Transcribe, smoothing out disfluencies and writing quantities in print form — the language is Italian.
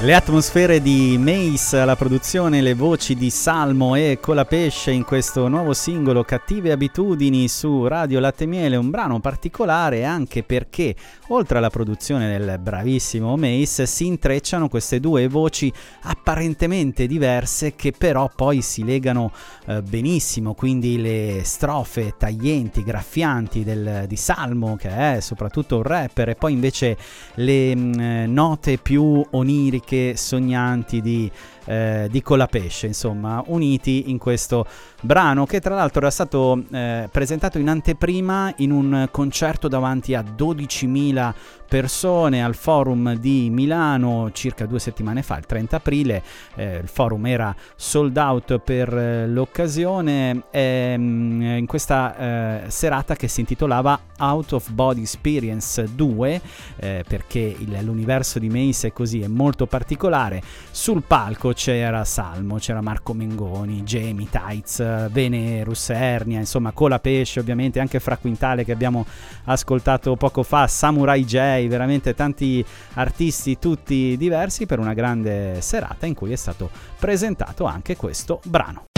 Le atmosfere di Mace alla produzione, le voci di Salmo e Colapesce in questo nuovo singolo Cattive Abitudini su Radio Latte Miele, un brano particolare anche perché oltre alla produzione del bravissimo Mace si intrecciano queste due voci apparentemente diverse che però poi si legano benissimo, quindi le strofe taglienti, graffianti di Salmo, che è soprattutto un rapper, e poi invece le note più oniriche, sognanti di Colapesce, insomma, uniti in questo brano che tra l'altro era stato presentato in anteprima in un concerto davanti a 12.000 persone al Forum di Milano circa 2 settimane fa, il 30 aprile. Il forum era sold out per l'occasione, in questa serata che si intitolava Out of Body Experience 2, perché l'universo di Mace è così, è molto particolare. Sul palco c'era Salmo, c'era Marco Mengoni, Jamie Tights, Venerus, Ernia, insomma Colapesce ovviamente, anche Fra Quintale che abbiamo ascoltato poco fa, Samurai J, veramente tanti artisti tutti diversi per una grande serata in cui è stato presentato anche questo brano.